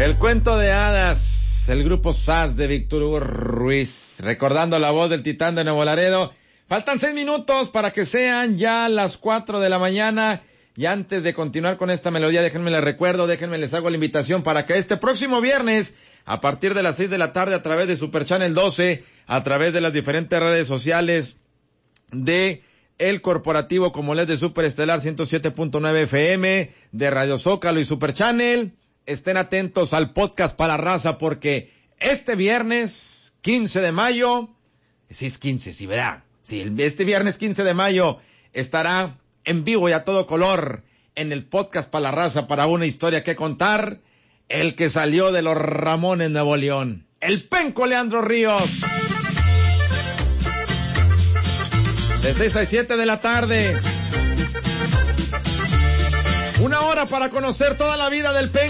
El cuento de hadas, el grupo SAS de Víctor Hugo Ruiz, recordando la voz del Titán de Nuevo Laredo. Faltan 6 minutos para que sean ya las 4 de la mañana. Y antes de continuar con esta melodía, déjenme les recuerdo, déjenme les hago la invitación para que este próximo viernes, a partir de las 6 de la tarde, a través de Super Channel 12, a través de las diferentes redes sociales de el corporativo como les de Super Estelar 107.9 FM, de Radio Zócalo y Super Channel, estén atentos al podcast para la raza, porque este viernes 15 de mayo, sí es 15, sí, ¿verdad? Sí, este viernes 15 de mayo estará en vivo y a todo color en el podcast para la raza, para una historia que contar, el que salió de los Ramones Nuevo León, el Penco Leandro Ríos. De 6 a 7 de la tarde. 1 hora para conocer toda la vida del Penco.